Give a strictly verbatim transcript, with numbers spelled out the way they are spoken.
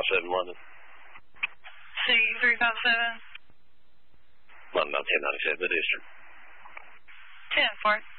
five seven London. C three five seven. London ten ninety-seven, the district. ten for it.